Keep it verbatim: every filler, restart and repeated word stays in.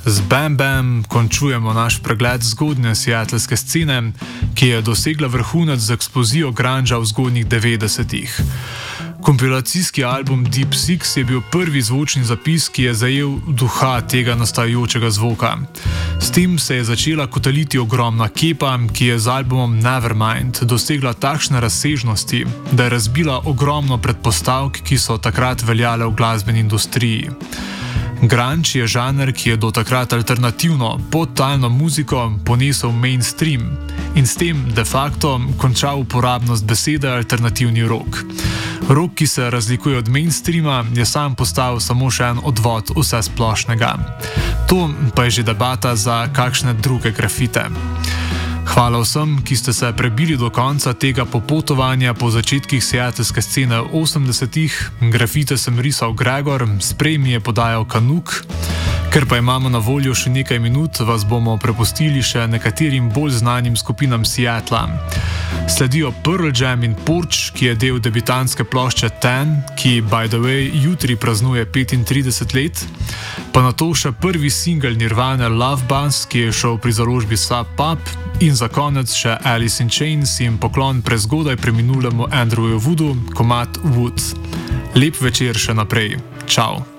Z Bam Bam končujemo naš pregled zgodnje seattleske scene, ki je dosegla vrhunec z eksplozijo grunga v zgodnjih devetdesetih. Kompilacijski album Deep Six je bil prvi zvočni zapis, ki je zajel duha tega nastajajočega zvoka. S tem se je začela kotaliti ogromna kepa, ki je z albumom Nevermind dosegla takšne razsežnosti, da je razbila ogromno predpostavk, ki so takrat veljale v glasbeni industriji. Grunge je žanr, ki je do takrat alternativno, podtalno muziko ponesel mainstream in s tem de facto končal uporabnost besede alternativni rock. Rock, ki se razlikuje od mainstreama, je sam postal samo še en odvod vse splošnega. To pa je že debata za kakšne druge grafite. Hvala vsem, ki ste se prebili do konca tega popotovanja po začetkih seattleske scene v osemdesetih. Grafite sem risal Gregor, sprej mi je podajal Kanuk. Ker pa imamo na voljo še nekaj minut, vas bomo prepustili še nekaterim bolj znanim skupinam Seattla. Sledijo Pearl Jam in Porch, ki je del debitantske plošče Ten, ki, by the way, jutri praznuje petintrideset let, pa nato še prvi singel Nirvane Love Buzz, ki je šel pri založbi Sub Pub, in za konec še Alice in Chains in poklon prezgodaj preminulemu Andrewu Woodu, komad Wood. Lep večer še naprej. Čau.